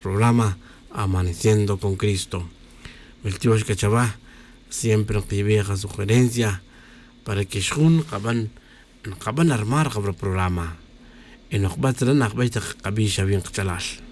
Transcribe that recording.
programa Amaneciendo con Cristo. El tío Cachabá siempre nos pide sugerencia para que shun qaban armar qabra programa. En nos batran naqbayta qabisha bien qchalal.